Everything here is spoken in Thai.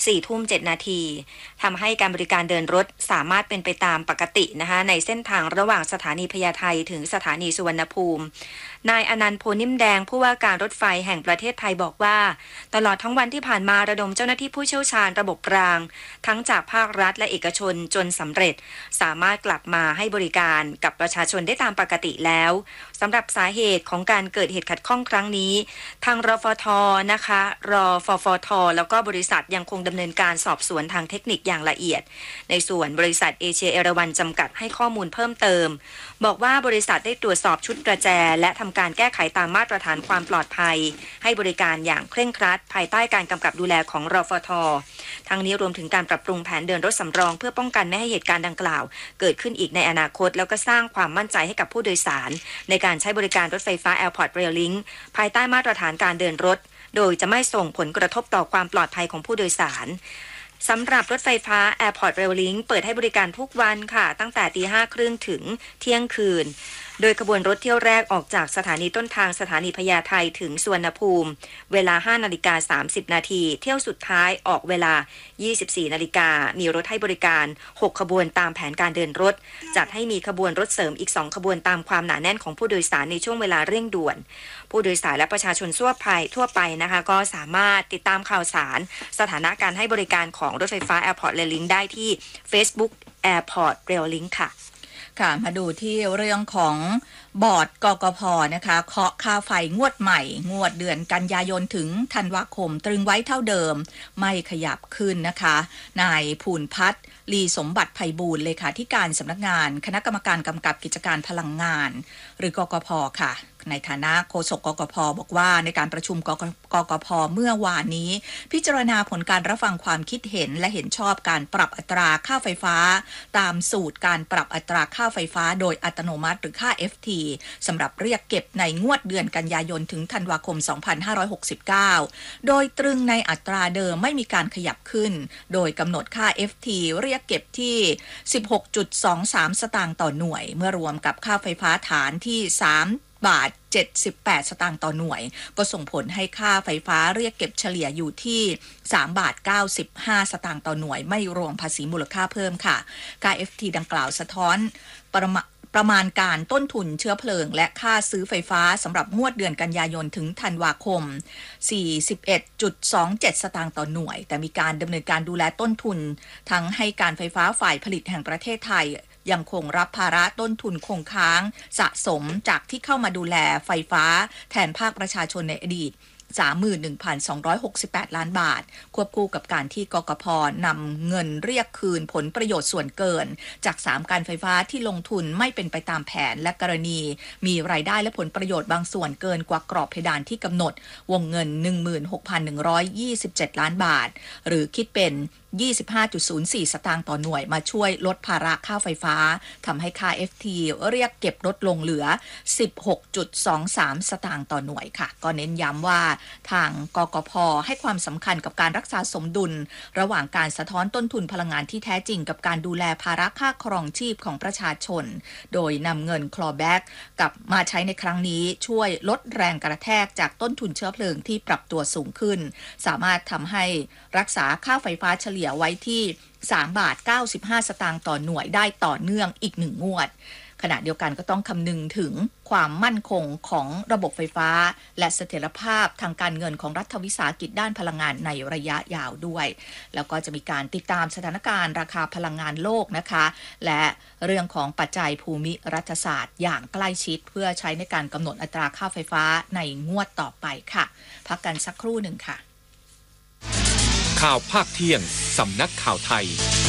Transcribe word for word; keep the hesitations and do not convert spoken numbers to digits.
สี่ทุ่มเจ็ดนาทีทำให้การบริการเดินรถสามารถเป็นไปตามปกตินะคะในเส้นทางระหว่างสถานีพญาไทถึงสถานีสุวรรณภูมินายอนันต์โพนิ่มแดงผู้ว่าการรถไฟแห่งประเทศไทยบอกว่าตลอดทั้งวันที่ผ่านมาระดมเจ้าหน้าที่ผู้เชี่ยวชาญระบบรางทั้งจากภาครัฐและเอกชนจนสำเร็จสามารถกลับมาให้บริการกับประชาชนได้ตามปกติแล้วสำหรับสาเหตุของการเกิดเหตุขัดข้องครั้งนี้ทางรฟท.นะคะรฟฟท.แล้วก็บริษัทยังคงดำเนินการสอบสวนทางเทคนิคอย่างละเอียดในส่วนบริษัทเอเชียเอราวัณจำกัดให้ข้อมูลเพิ่มเติมบอกว่าบริษัทได้ตรวจสอบชุดประแจและทำการแก้ไขตามมาตรฐานความปลอดภัยให้บริการอย่างเคร่งครัดภายใต้การกำกับดูแลของรฟท.ทั้งนี้รวมถึงการปรับปรุงแผนเดินรถสำรองเพื่อป้องกันไม่ให้เหตุการณ์ดังกล่าวเกิดขึ้นอีกในอนาคตแล้วก็สร้างความมั่นใจให้กับผู้โดยสารในการใช้บริการรถไฟฟ้า Airport Rail Link ภายใต้มาตรฐานการเดินรถโดยจะไม่ส่งผลกระทบต่อความปลอดภัยของผู้โดยสารสำหรับรถไฟฟ้า Airport Rail Link เปิดให้บริการทุกวันค่ะตั้งแต่ตีห้าครึ่งถึงเที่ยงคืนโดยขบวนรถเที่ยวแรกออกจากสถานีต้นทางสถานีพญาไทถึงสุวรรณภูมิเวลา ห้านาฬิกาสามสิบนาทีเที่ยวสุดท้ายออกเวลา ยี่สิบสี่นาฬิกามีรถให้บริการหกขบวนตามแผนการเดินรถจัดให้มีขบวนรถเสริมอีกสองขบวนตามความหนาแน่นของผู้โดยสารในช่วงเวลาเร่งด่วนผู้โดยสารและประชาชนทั่วไปทั่วไปนะคะก็สามารถติดตามข่าวสารสถานะการให้บริการของรถไฟฟ้า Airport Rail Link ได้ที่ Facebook Airport Rail Link ค่ะค่ะมาดูที่เรื่องของบอร์ดกกพ.นะคะเคาะค่าไฟงวดใหม่งวดเดือนกันยายนถึงธันวาคมตรึงไว้เท่าเดิมไม่ขยับขึ้นนะคะนายภูลพัฒน์ลีสมบัติไพบูลย์เลขาธิการสำนักงานคณะกรรมการกำกับกิจการพลังงานหรือกกพ.ค่ะในฐานะโฆษกกกพ.บอกว่าในการประชุมกกกพ.เมื่อวานนี้พิจารณาผลการรับฟังความคิดเห็นและเห็นชอบการปรับอัตราค่าไฟฟ้าตามสูตรการปรับอัตราค่าไฟฟ้าโดยอัตโนมัติหรือค่า เอฟ ที สำหรับเรียกเก็บในงวดเดือนกันยายนถึงธันวาคมสองพันห้าร้อยหกสิบเก้าโดยตรึงในอัตราเดิมไม่มีการขยับขึ้นโดยกำหนดค่า เอฟ ที เรียกเก็บที่ สิบหกจุดสองสาม สตางค์ต่อหน่วยเมื่อรวมกับค่าไฟฟ้าฐานที่สามบาทเจ็ดสิบแปดสตางค์ต่อหน่วยก็ส่งผลให้ค่าไฟฟ้าเรียกเก็บเฉลี่ยอยู่ที่สามบาทเก้าสิบห้าสตางค์ต่อหน่วยไม่รวมภาษีมูลค่าเพิ่มค่ะค่า เอฟ ที ดังกล่าวสะท้อนประมาณประมาณการต้นทุนเชื้อเพลิงและค่าซื้อไฟฟ้าสำหรับงวดเดือนกันยายนถึงธันวาคม สี่สิบเอ็ดจุดสองเจ็ด สตางค์ต่อหน่วยแต่มีการดำเนินการดูแลต้นทุนทั้งให้การไฟฟ้าฝ่ายผลิตแห่งประเทศไทยยังคงรับภาระต้นทุนคงค้างสะสมจากที่เข้ามาดูแลไฟฟ้าแทนภาคประชาชนในอดีต สามหมื่นหนึ่งพันสองร้อยหกสิบแปด ล้านบาทควบคู่กับการที่กกพ.นำเงินเรียกคืนผลประโยชน์ส่วนเกินจากสามการไฟฟ้าที่ลงทุนไม่เป็นไปตามแผนและกรณีมีรายได้และผลประโยชน์บางส่วนเกินกว่ากรอบเพดานที่กำหนดวงเงิน หนึ่งหมื่นหกพันหนึ่งร้อยยี่สิบเจ็ด ล้านบาทหรือคิดเป็นยี่สิบห้าจุดศูนย์สี่ สตางค์ต่อหน่วยมาช่วยลดภาระค่าไฟฟ้าทำให้ค่า เอฟ ที เรียกเก็บลดลงเหลือ สิบหกจุดสองสาม สตางค์ต่อหน่วยค่ะก็เน้นย้ำว่าทางกกพ.ให้ความสำคัญกับการรักษาสมดุลระหว่างการสะท้อนต้นทุนพลังงานที่แท้จริงกับการดูแลภาระค่าครองชีพของประชาชนโดยนำเงิน clawback กับมาใช้ในครั้งนี้ช่วยลดแรงกระแทกจากต้นทุนเชื้อเพลิงที่ปรับตัวสูงขึ้นสามารถทำให้รักษาค่าไฟฟ้าเฉลี่ยไว้ที่สามบาทเก้าสิบห้าสตางค์ต่อหน่วยได้ต่อเนื่องอีกหนึ่งงวดขณะเดียวกันก็ต้องคำนึงถึงความมั่นคงของระบบไฟฟ้าและเสถียรภาพทางการเงินของรัฐวิสาหกิจด้านพลังงานในระยะยาวด้วยแล้วก็จะมีการติดตามสถานการณ์ราคาพลังงานโลกนะคะและเรื่องของปัจจัยภูมิรัฐศาสตร์อย่างใกล้ชิดเพื่อใช้ในการกำหนดอัตราค่าไฟฟ้าในงวดต่อไปค่ะพักกันสักครู่หนึ่งค่ะข่าวภาคเที่ยงสำนักข่าวไทย